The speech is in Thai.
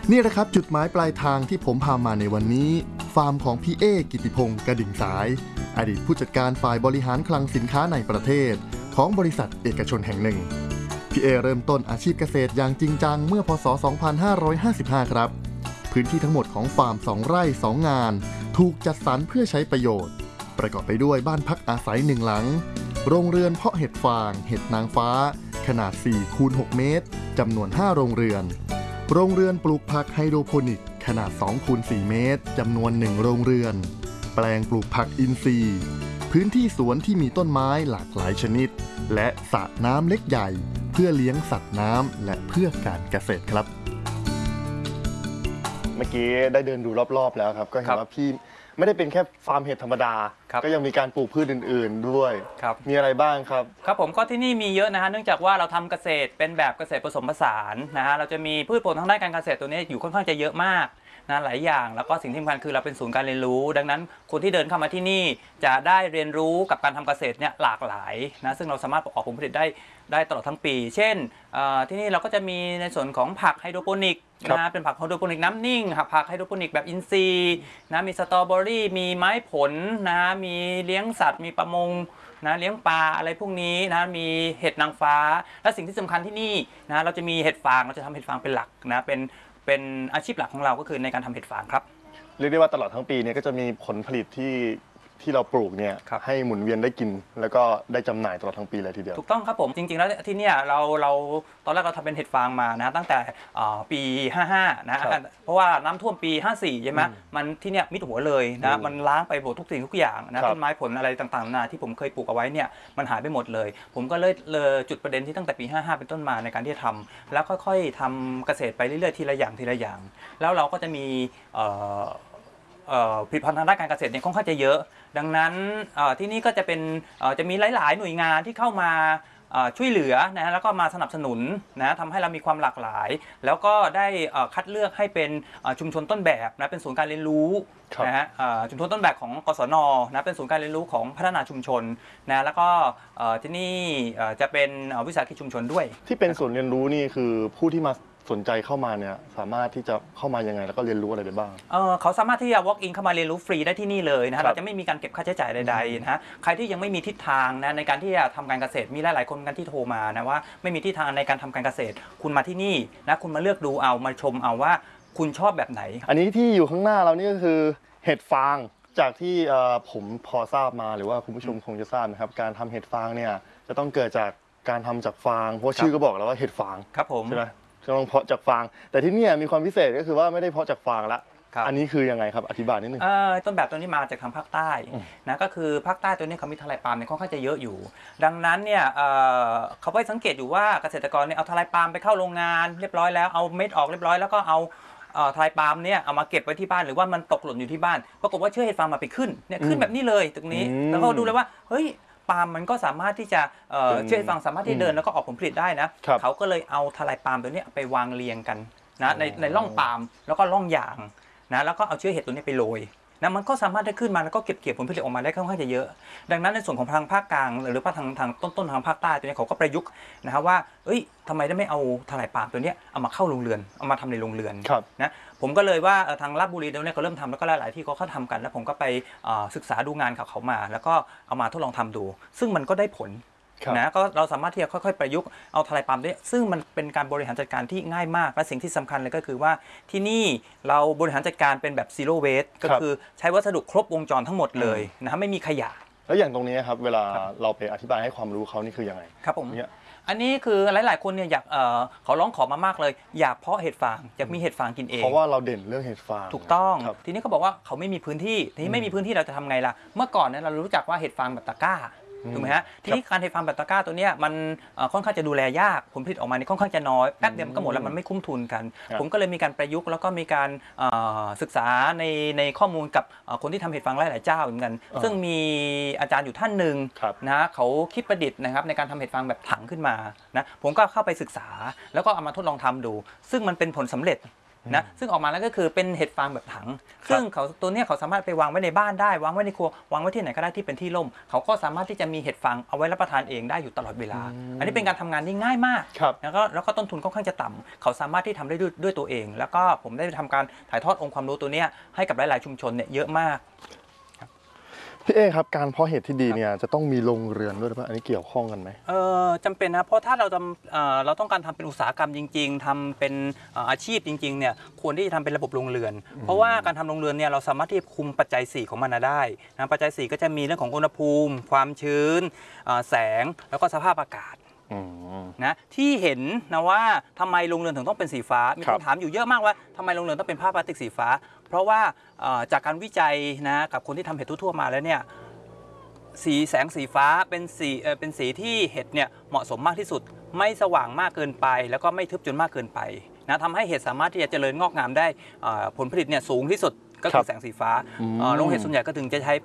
นี่แหละครับจุดหมายปลายทางที่ผมพามาในวันนี้ฟาร์มของพี่เอกิติพงศ์กระดิ่งสายอดีตผู้จัดการฝ่ายบริหารคลังสินค้าในประเทศของบริษัทเอกชนแห่งหนึ่งพี่เอเริ่มต้นอาชีพเกษตรอย่างจริงจังเมื่อพศ 2555 ครับพื้นที่ทั้งหมดของฟาร์ม2 ไร่ 2 งานถูกจัดสรรเพื่อใช้ประโยชน์ประกอบไปด้วยบ้านพักอาศัย1 หลังโรงเรือนเพาะเห็ดฟางเห็ดนางฟ้าขนาด 4x6 เมตรจำนวน 5 โรงเรือนโรงเรือนปลูกผักไฮโดรโปนิกขนาด 2x4 เมตรจำนวน 1 โรงเรือนแปลงปลูกผักอินทรีย์พื้นที่สวนที่มีต้นไม้หลากหลายชนิดและสระน้ำเล็กใหญ่เพื่อเลี้ยงสัตว์น้ำและเพื่อการเกษตรครับเมื่อกี้ได้เดินดูรอบๆแล้วครับก็เห็นว่าพี่ไม่ได้เป็นแค่ฟาร์มเห็ดธรรมดาก็ยังมีการปลูกพืชอื่นๆด้วยมีอะไรบ้างครับครับผมก็ที่นี่มีเยอะนะฮะเนื่องจากว่าเราทำเกษตรเป็นแบบเกษตรผสมผสานนะฮะเราจะมีพืชผลทางด้านการเกษตรตัวนี้อยู่ค่อนข้างจะเยอะมากนะหลายอย่างแล้วก็สิ่งที่สำคัญคือเราเป็นศูนย์การเรียนรู้ดังนั้นคนที่เดินเข้ามาที่นี่จะได้เรียนรู้กับการทำเกษตรเนี่ยหลากหลายนะซึ่งเราสามารถออกผลผลิตได้ตลอดทั้งปีเช่นที่นี่เราก็จะมีในส่วนของผักไฮโดรโปนิกนะเป็นผักไฮโดรโปนิกน้ำนิ่งผักไฮโดรโปนิกแบบอินทรีย์นะมีสตรอเบอรี่มีไม้ผลนะมีเลี้ยงสัตว์มีประมงนะเลี้ยงปลาอะไรพวกนี้นะมีเห็ดนางฟ้าและสิ่งที่สำคัญที่นี่นะเราจะมีเห็ดฟางเราจะทำเห็ดฟางเป็นหลักนะเป็นอาชีพหลักของเราก็คือในการทำเห็ดฟางครับเรียกได้ว่าตลอดทั้งปีเนี่ยก็จะมีผลผลิตที่เราปลูกเนี่ยให้หมุนเวียนได้กินแล้วก็ได้จำหน่ายตลอดทั้งปีเลยทีเดียวถูกต้องครับผมจริงๆแล้วที่เนี่ยเราตอนแรกเราทำเป็นเห็ดฟางมานะตั้งแต่ปี55นะเพราะว่าน้ำท่วมปี54ใช่ไหมมันที่เนี่ยมิดหัวเลยนะมันล้างไปหมดทุกสิ่งทุกอย่างนะต้นไม้ผลอะไรต่างๆนานาที่ผมเคยปลูกเอาไว้เนี่ยมันหายไปหมดเลยผมก็เลยจุดประเด็นที่ตั้งแต่ปี55เป็นต้นมาในการที่จะทำแล้วค่อยๆทำเกษตรไปเรื่อยๆทีละอย่างแล้วเราก็จะมีผลิตภัณฑ์ทางด้านการเกษตรเนี่ยค่อนข้างจะเยอะดังนั้นที่นี่ก็จะเป็นจะมีหลายๆหน่วยงานที่เข้ามาช่วยเหลือนะแล้วก็มาสนับสนุนนะทำให้เรามีความหลากหลายแล้วก็ได้คัดเลือกให้เป็นชุมชนต้นแบบนะเป็นศูนย์การเรียนรู้นะฮะชุมชนต้นแบบของกศนนะเป็นศูนย์การเรียนรู้ของพัฒนาชุมชนนะแล้วก็ที่นี่จะเป็นวิสาหกิจชุมชนด้วยที่เป็นศูนย์เรียนรู้นี่คือผู้ที่มาสนใจเข้ามาเนี่ยสามารถที่จะเข้ามายังไงแล้วก็เรียนรู้อะไรได้บ้างเขาสามารถที่จะ walk in เข้ามาเรียนรู้ฟรีได้ที่นี่เลยนะฮะเราจะไม่มีการเก็บค่าใช้จ่ายใดๆนะฮะใครที่ยังไม่มีทิศทางนะในการที่จะทำการเกษตรมีหลายๆคนกันที่โทรมานะว่าไม่มีทิศทางในการทำการเกษตรคุณมาที่นี่นะคุณมาเลือกดูเอามาชมเอาว่าคุณชอบแบบไหนอันนี้ที่อยู่ข้างหน้าเรานี่ก็คือเห็ดฟางจากที่ผมพอทราบมาหรือว่าคุณผู้ชมคงจะทราบนะครับการทำเห็ดฟางเนี่ยจะต้องเกิดจากการทำจากฟางเพราะชื่อก็บอกแล้วว่าเห็ดฟางครับผมใช่ไหมต้องเพาะจากฟางแต่ที่นี่มีความพิเศษก็คือว่าไม่ได้เพาะจากฟางละอันนี้คือยังไงครับอธิบายนิดนึงต้นแบบตัวนี้มาจากทางภาคใต้นะก็คือภาคใต้ตัวนี้เขามีทลายปาล์มเนี่ยค่อนข้างจะเยอะอยู่ดังนั้นเนี่ยเขาไปสังเกตอยู่ว่าเกษตรกรเนี่ยเอาทลายปาล์มไปเข้าโรงงานเรียบร้อยแล้วเอาเม็ดออกเรียบร้อยแล้วก็เอาทลายปาล์มเนี่ยเอามาเก็บไว้ที่บ้านหรือว่ามันตกหล่นอยู่ที่บ้านปรากฏว่าเชื้อเห็ดฟางมาไปขึ้นเนี่ยขึ้นแบบนี้เลยตรงนี้แล้วก็ดูเลยว่าเฮ้ยปาล์มมันก็สามารถที่จะเชื้อเห็ดฟางสามารถที่เดินแล้วก็ออกผลผลิตได้นะเขาก็เลยเอาทลายปาล์มตัวนี้ไปวางเรียงกันนะในร่องปาล์มแล้วก็ร่องยางนะแล้วก็เอาเชื้อเห็ดตัวนี้ไปโรยนะมันก็สามารถได้ขึ้นมาแล้วก็เก็บผลผลิตออกมาได้ค่อนข้างจะเยอะดังนั้นในส่วนของทางภาคกลางหรือว่าทางต้นทางภาคใต้ตัวนี้เขาก็ประยุกต์นะครับว่าทำไมได้ไม่เอาทลายปาล์มตัวนี้เอามาเข้าโรงเรือนเอามาทำในโรงเรือนนะผมก็เลยว่าทางราชบุรีตรงนี้เขาเริ่มทำแล้วก็หลายๆที่เขาทำกันแล้วผมก็ไปศึกษาดูงานเขามาแล้วก็เอามาทดลองทำดูซึ่งมันก็ได้ผลนะก็เราสามารถที่จะค่อยๆประยุกต์เอาทลายปาล์มได้ซึ่งมันเป็นการบริหารจัดการที่ง่ายมากและสิ่งที่สำคัญเลยก็คือว่าที่นี่เราบริหารจัดการเป็นแบบzero wasteก็คือใช้วัสดุครบวงจรทั้งหมดเลยนะครับไม่มีขยะแล้วอย่างตรงนี้ครับเวลาเราไปอธิบายให้ความรู้เขานี่คือยังไงครับผมอันนี้คือหลายๆคนเนี่ยอยากเขาร้องขอมามากเลยอยากเพาะเห็ดฟางอยากมีเห็ดฟางกินเองเพราะว่าเราเด่นเรื่องเห็ดฟางถูกต้องทีนี้เขาบอกว่าเขาไม่มีพื้นที่ทีนี้ไม่มีพื้นที่เราจะทำไงล่ะเมื่อก่อนเนี่ยเรารู้จักว่าเห็ดฟางแบบตะกร้าถูกไหมฮะทีนี้การเห็ดฟางแบบตะกร้าตัวนี้มันค่อนข้างจะดูแลยากผลผลิตออกมานี่ค่อนข้างจะน้อยแป๊บเดียวมันก็หมดแล้วมันไม่คุ้มทุนกันผมก็เลยมีการประยุกต์แล้วก็มีการศึกษาในข้อมูลกับคนที่ทำเห็ดฟางหลายๆเจ้าเหมือนกันซึ่งมีอาจารย์อยู่ท่านหนึ่งนะเขาคิดประดิษฐ์นะครับในการทำเห็ดฟางแบบถังขึ้นมานะผมก็เข้าไปศึกษาแล้วก็เอามาทดลองทำดูซึ่งมันเป็นผลสำเร็จนะซึ่งออกมาแล้วก็คือเป็นเห็ดฟางแบบถังซึ่งเขาตัวเนี้ยเขาสามารถไปวางไว้ในบ้านได้วางไว้ในครัววางไว้ที่ไหนก็ได้ที่เป็นที่ร่มเขาก็สามารถที่จะมีเห็ดฟางเอาไว้รับประทานเองได้อยู่ตลอดเวลาอันนี้เป็นการทำงานที่ง่ายมากแล้วก็ต้นทุนค่อนข้างจะต่ำเขาสามารถที่ทำได้ด้วยตัวเองแล้วก็ผมได้ทำการถ่ายทอดองค์ความรู้ตัวเนี้ยให้กับหลายๆชุมชนเนี่ยเยอะมากพี่เอครับการเพาะเห็ดที่ดีเนี่ยจะต้องมีโรงเรือนด้วยหรือเปล่าอันนี้เกี่ยวข้องกันไหมจำเป็นนะเพราะถ้าเราต้องการทำเป็นอุตสาหกรรมจริงๆทำเป็นอาชีพจริงๆเนี่ยควรที่จะทำเป็นระบบโรงเรือนเพราะว่าการทำโรงเรือนเนี่ยเราสามารถที่จะคุมปัจจัย4ของมันได้นะปัจจัย4ก็จะมีเรื่องของอุณหภูมิความชื้นแสงแล้วก็สภาพอากาศนะที่เห็นนะว่าทำไมโรงเรือนถึงต้องเป็นสีฟ้ามีคำถามอยู่เยอะมากว่าทำไมโรงเรือนต้องเป็นผ้าพลาสติกสีฟ้าเพราะว่าจากการวิจัยนะกับคนที่ทำเห็ดทั่วๆมาแล้วเนี่ยแสงสีฟ้าเป็นสีที่เห็ดเนี่ยเหมาะสมมากที่สุดไม่สว่างมากเกินไปแล้วก็ไม่ทึบจนมากเกินไปนะทำให้เห็ดสามารถที่จะเจริญงอกงามได้ผลผลิตเนี่ยสูงที่สุดก็คือแสงสีฟ้าโรงเห็ดส่วนใหญ่ก็ถึงจะใช้